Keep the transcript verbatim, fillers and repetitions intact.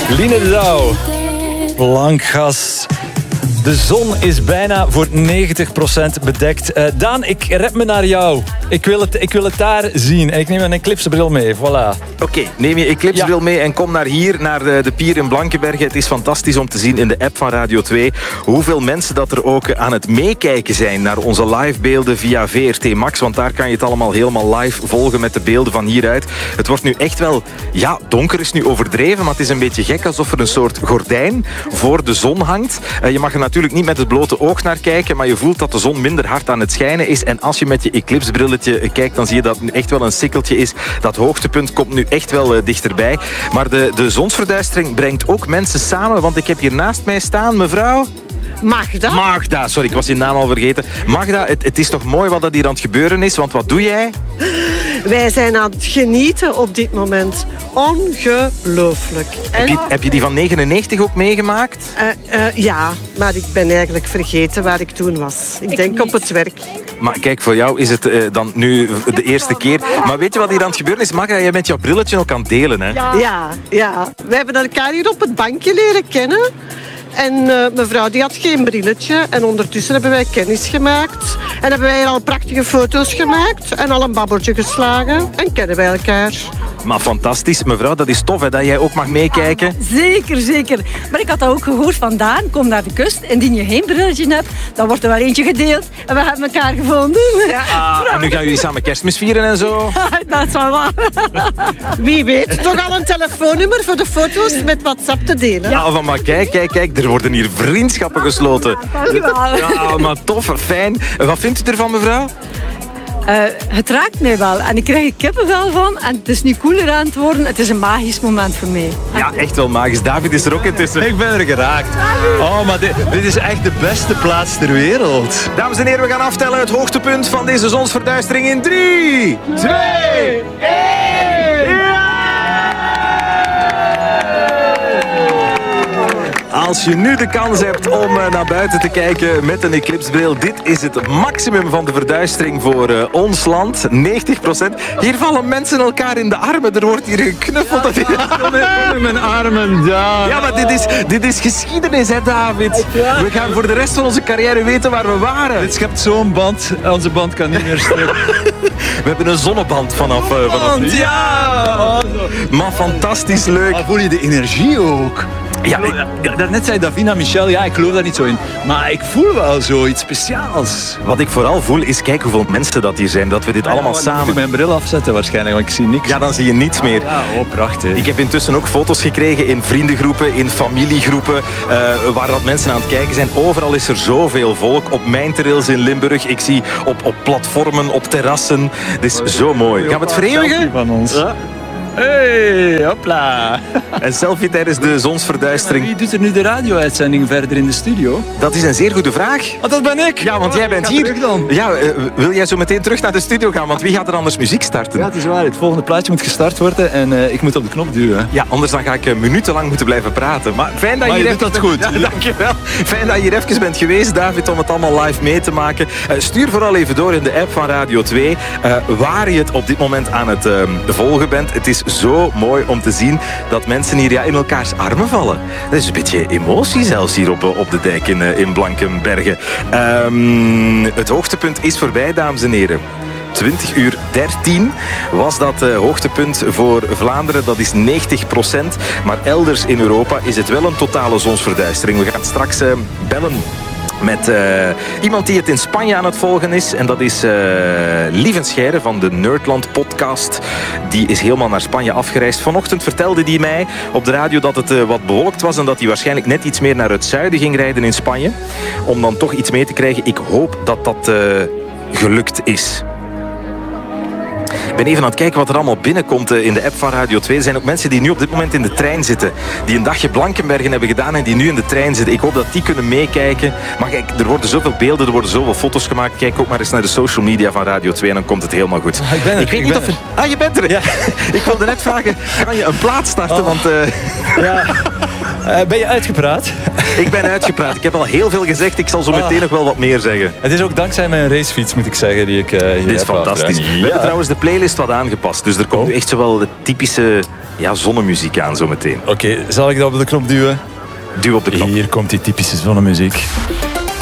Line de Douw. Blankgas. De zon is bijna voor negentig procent bedekt. Uh, Daan, ik rep me naar jou. Ik wil het, ik wil het daar zien. En ik neem een eclipsebril mee. Voilà. Oké, okay, neem je eclipsebril ja. mee en kom naar hier, naar de, de pier in Blankenberge. Het is fantastisch om te zien in de app van Radio twee hoeveel mensen dat er ook aan het meekijken zijn naar onze livebeelden via V R T Max. Want daar kan je het allemaal helemaal live volgen met de beelden van hieruit. Het wordt nu echt wel... Ja, donker is nu overdreven, maar het is een beetje gek alsof er een soort gordijn voor de zon hangt. Uh, je mag er natuurlijk niet met het blote oog naar kijken, maar je voelt dat de zon minder hard aan het schijnen is. En als je met je eclipsebrilletje kijkt, dan zie je dat het nu echt wel een sikkeltje is. Dat hoogtepunt komt nu echt wel uh, dichterbij. Maar de, de zonsverduistering brengt ook mensen samen, want ik heb hier naast mij staan, mevrouw... Magda. Magda, sorry, ik was je naam al vergeten. Magda, het, het is toch mooi wat dat hier aan het gebeuren is, want wat doe jij? Wij zijn aan het genieten op dit moment. Ongelooflijk. En... Heb, je, heb je die van negenennegentig ook meegemaakt? Uh, uh, ja, maar ik ben eigenlijk vergeten waar ik toen was. Ik, ik denk niet. Op het werk. Maar kijk, voor jou is het uh, dan nu de eerste keer. Maar weet je wat hier aan het gebeuren is? Magda, jij bent jouw brilletje ook aan het delen, hè? Ja, ja. ja. We hebben elkaar hier op het bankje leren kennen. En uh, mevrouw die had geen brilletje. En ondertussen hebben wij kennis gemaakt. En hebben wij al prachtige foto's gemaakt. En al een babbeltje geslagen. En kennen wij elkaar. Maar fantastisch. Mevrouw, dat is tof hè, dat jij ook mag meekijken. Zeker, zeker. Maar ik had dat ook gehoord vandaan. Kom naar de kust. Indien je geen brilletje hebt, dan wordt er wel eentje gedeeld. En we hebben elkaar gevonden. Ja. Ah, en nu gaan jullie samen kerstmis vieren en zo? Dat is wel waar. Wie weet. Toch al een telefoonnummer voor de foto's met WhatsApp te delen. Ja, van maar kijk, kijk, kijk. Er worden hier vriendschappen gesloten. Ja, maar tof, fijn. Wat vindt u ervan, mevrouw? Uh, het raakt mij wel en ik krijg er kippenvel van en het is niet cooler aan het worden. Het is een magisch moment voor mij. Ja, echt wel magisch. David is er ook intussen. Ik ben er geraakt. Oh, maar dit, dit is echt de beste plaats ter wereld. Dames en heren, we gaan aftellen het hoogtepunt van deze zonsverduistering in drie, twee, één. Als je nu de kans hebt om uh, naar buiten te kijken met een eclipsebril, dit is het maximum van de verduistering voor uh, ons land. negentig procent. Hier vallen mensen elkaar in de armen. Er wordt hier geknuffeld. Ja, kom in mijn armen. Ja, ja maar dit is, dit is geschiedenis, hè, David. We gaan voor de rest van onze carrière weten waar we waren. Dit schept zo'n band. Onze band kan niet meer strippen. We hebben een zonneband vanaf, uh, vanaf nu. Ja! Maar fantastisch leuk. Maar voel je de energie ook? Ja, ik, ja, daarnet zei Davina Michel, ja, ik geloof daar niet zo in. Maar ik voel wel zoiets speciaals. Wat ik vooral voel is, kijk hoeveel mensen dat hier zijn. Dat we dit ja, allemaal samen... Dan moet ik mijn bril afzetten waarschijnlijk, want ik zie niks. Ja, dan zie je niets meer. Ja, oh, prachtig. Ik heb intussen ook foto's gekregen in vriendengroepen, in familiegroepen, uh, waar dat mensen aan het kijken zijn. Overal is er zoveel volk. Op mijntrails in Limburg. Ik zie op, op platformen, op terrassen. Het is zo mooi. Gaan we het vereeuwigen? Van ons. Ja. Hey, hopla. Een selfie tijdens de zonsverduistering. Wie doet er nu de radio-uitzending verder in de studio? Dat is een zeer goede vraag. Oh, dat ben ik. Ja, want oh, jij bent hier. Terug dan. Ja, uh, wil jij zo meteen terug naar de studio gaan? Want wie gaat er anders muziek starten? Ja, het is waar. Het volgende plaatje moet gestart worden en uh, ik moet op de knop duwen. Ja, anders dan ga ik uh, minutenlang moeten blijven praten. Maar fijn dat maar je hier hier doet dat goed. Ja, dankjewel. Fijn dat je hier even bent geweest, David, om het allemaal live mee te maken. Uh, stuur vooral even door in de app van Radio twee uh, waar je het op dit moment aan het uh, volgen bent. Het is zo mooi om te zien dat mensen hier ja, in elkaars armen vallen. Dat is een beetje emotie zelfs hier op, op de dijk in, in Blankenberge. Um, het hoogtepunt is voorbij, dames en heren. twintig uur dertien was dat uh, hoogtepunt voor Vlaanderen. Dat is negentig procent. Maar elders in Europa is het wel een totale zonsverduistering. We gaan straks uh, bellen met uh, iemand die het in Spanje aan het volgen is. En dat is uh, Lieven Scheire van de Nerdland podcast. Die is helemaal naar Spanje afgereisd. Vanochtend vertelde hij mij op de radio dat het uh, wat bewolkt was en dat hij waarschijnlijk net iets meer naar het zuiden ging rijden in Spanje. Om dan toch iets mee te krijgen. Ik hoop dat dat uh, gelukt is. Ik ben even aan het kijken wat er allemaal binnenkomt in de app van Radio twee. Er zijn ook mensen die nu op dit moment in de trein zitten. Die een dagje Blankenbergen hebben gedaan en die nu in de trein zitten. Ik hoop dat die kunnen meekijken. Maar kijk, er worden zoveel beelden, er worden zoveel foto's gemaakt. Kijk ook maar eens naar de social media van Radio twee en dan komt het helemaal goed. Ah, ik ben er. Ik weet ik niet ben of er. er... Ah, je bent er. Ja. Ik wilde net vragen, kan je een plaat starten? Oh. Want, uh... ja. Uh, ben je uitgepraat? Ik ben uitgepraat. Ik heb al heel veel gezegd. Ik zal zo meteen ah. nog wel wat meer zeggen. Het is ook dankzij mijn racefiets, moet ik zeggen, die ik uh, hier Dit is fantastisch. Ja. We hebben trouwens de playlist wat aangepast. Dus er komt nu echt zowel de typische ja, zonnemuziek aan zo meteen. Oké, okay, zal ik dat op de knop duwen? Duw op de knop. Hier komt die typische zonnemuziek.